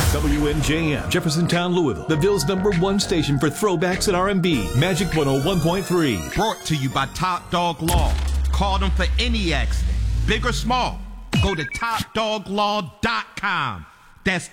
WNJM, Jeffersontown, Louisville, the Ville's #1 station for throwbacks and R&B. Magic 101.3. Brought to you by Top Dog Law. Call them for any accident, big or small. Go to topdoglaw.com. That's